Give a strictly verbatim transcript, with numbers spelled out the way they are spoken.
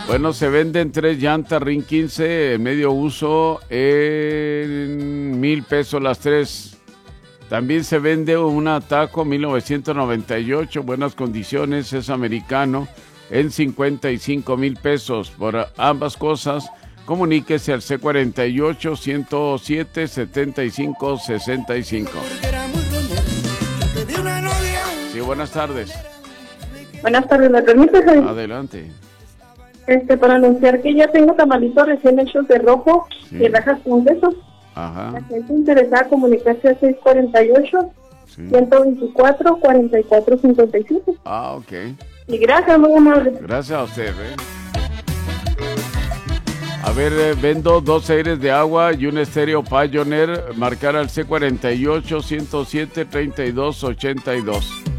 Bueno, se venden tres llantas R I N quince en medio uso en mil pesos las tres. También se vende una Taco mil novecientos noventa y ocho, buenas condiciones, es americano, en cincuenta y cinco mil pesos. Por ambas cosas, comuníquese al C cuarenta y ocho, ciento siete, setenta y cinco, sesenta y cinco. Sí, buenas tardes. Buenas tardes, ¿me permite? Adelante. Este, para anunciar que ya tengo tamalitos recién hechos de rojo sí. y rajas con queso. Ajá. La gente interesada, comunicarse al seis cuarenta y ocho, sí. ciento veinticuatro, cuarenta y cuatro, cincuenta y siete. Ah, ok. Y gracias, muy amable. Gracias a usted, ¿eh? A ver, eh, vendo dos aires de agua y un estéreo Pioneer. Marcar al C cuarenta y ocho, ciento siete, treinta y dos, ochenta y dos.